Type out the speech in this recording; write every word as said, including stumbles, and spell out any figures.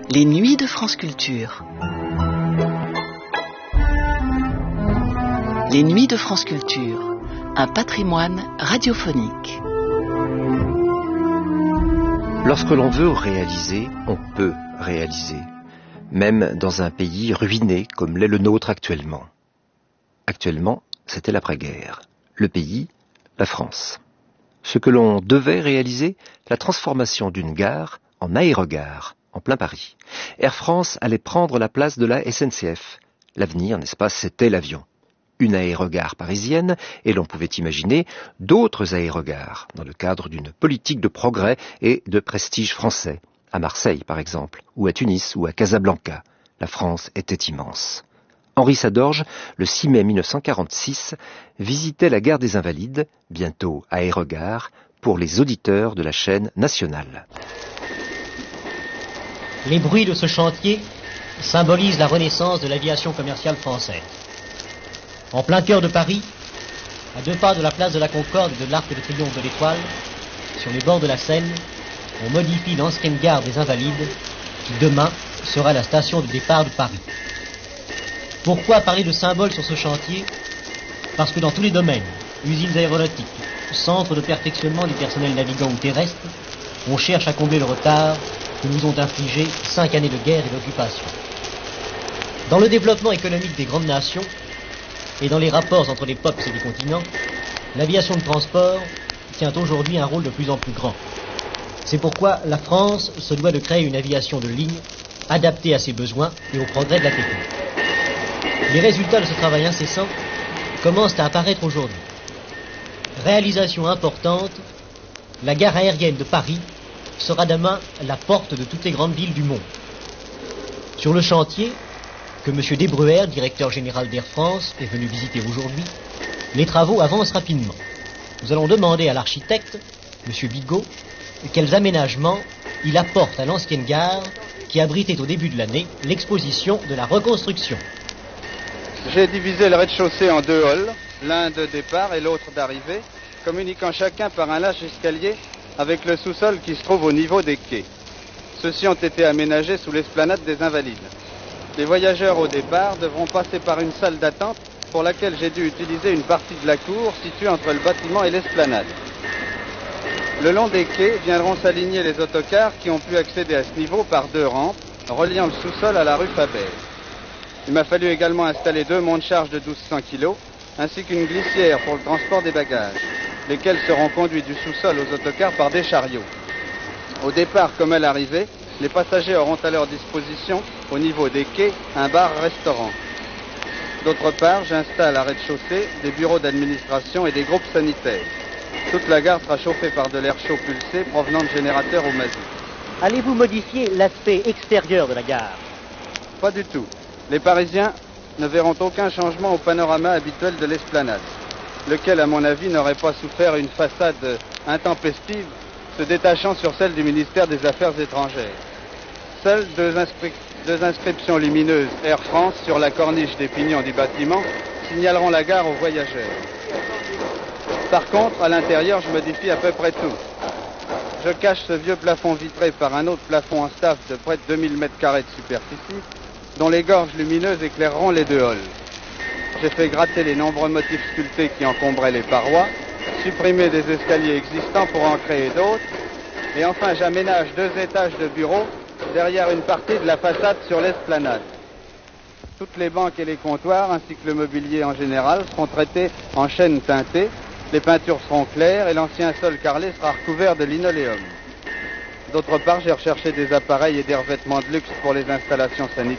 Les nuits de France Culture. Les nuits de France Culture, un patrimoine radiophonique. Lorsque l'on veut réaliser, on peut réaliser, même dans un pays ruiné comme l'est le nôtre actuellement. Actuellement, c'était l'après-guerre. Le pays, la France. Ce que l'on devait réaliser, la transformation d'une gare en aérogare, en plein Paris. Air France allait prendre la place de la S N C F. L'avenir, n'est-ce pas, c'était l'avion. Une aérogare parisienne, et l'on pouvait imaginer d'autres aérogares, dans le cadre d'une politique de progrès et de prestige français, à Marseille par exemple, ou à Tunis, ou à Casablanca. La France était immense. Henri Sadorge, le six mai mille neuf cent quarante-six, visitait la gare des Invalides, bientôt aérogare, pour les auditeurs de la chaîne nationale. Les bruits de ce chantier symbolisent la renaissance de l'aviation commerciale française. En plein cœur de Paris, à deux pas de la place de la Concorde et de l'Arc de Triomphe de l'Étoile, sur les bords de la Seine, on modifie l'ancienne gare des Invalides, qui demain sera la station de départ de Paris. Pourquoi parler de symbole sur ce chantier? Parce que dans tous les domaines, usines aéronautiques, centres de perfectionnement du personnel navigant ou terrestre, on cherche à combler le retard que nous ont infligé cinq années de guerre et d'occupation. Dans le développement économique des grandes nations et dans les rapports entre les peuples et les continents, l'aviation de transport tient aujourd'hui un rôle de plus en plus grand. C'est pourquoi la France se doit de créer une aviation de ligne adaptée à ses besoins et au progrès de la technique. Les résultats de ce travail incessant commencent à apparaître aujourd'hui. Réalisation importante, la gare aérienne de Paris sera demain la porte de toutes les grandes villes du monde. Sur le chantier, que M. Desbruers, directeur général d'Air France, est venu visiter aujourd'hui, les travaux avancent rapidement. Nous allons demander à l'architecte, M. Bigot, quels aménagements il apporte à l'ancienne gare qui abritait au début de l'année l'exposition de la reconstruction. J'ai divisé le rez-de-chaussée en deux halls, l'un de départ et l'autre d'arrivée, communiquant chacun par un large escalier avec le sous-sol qui se trouve au niveau des quais. Ceux-ci ont été aménagés sous l'esplanade des Invalides. Les voyageurs au départ devront passer par une salle d'attente pour laquelle j'ai dû utiliser une partie de la cour située entre le bâtiment et l'esplanade. Le long des quais viendront s'aligner les autocars qui ont pu accéder à ce niveau par deux rampes, reliant le sous-sol à la rue Faber. Il m'a fallu également installer deux monte-charges de douze cents kilos, ainsi qu'une glissière pour le transport des bagages, lesquels seront conduits du sous-sol aux autocars par des chariots. Au départ comme à l'arrivée, les passagers auront à leur disposition, au niveau des quais, un bar-restaurant. D'autre part, j'installe à rez-de-chaussée des bureaux d'administration et des groupes sanitaires. Toute la gare sera chauffée par de l'air chaud pulsé provenant de générateurs au mazout. Allez-vous modifier l'aspect extérieur de la gare? Pas du tout. Les Parisiens ne verront aucun changement au panorama habituel de l'esplanade, lequel, à mon avis, n'aurait pas souffert une façade intempestive se détachant sur celle du ministère des Affaires étrangères. Seules deux, inscri deux inscriptions lumineuses Air France sur la corniche des pignons du bâtiment signaleront la gare aux voyageurs. Par contre, à l'intérieur, je modifie à peu près tout. Je cache ce vieux plafond vitré par un autre plafond en staff de près de deux mille mètres carrés de superficie, dont les gorges lumineuses éclaireront les deux halls. J'ai fait gratter les nombreux motifs sculptés qui encombraient les parois, supprimer des escaliers existants pour en créer d'autres, et enfin j'aménage deux étages de bureaux derrière une partie de la façade sur l'esplanade. Toutes les banques et les comptoirs, ainsi que le mobilier en général, seront traités en chêne teinté, les peintures seront claires et l'ancien sol carrelé sera recouvert de linoléum. D'autre part, j'ai recherché des appareils et des revêtements de luxe pour les installations sanitaires.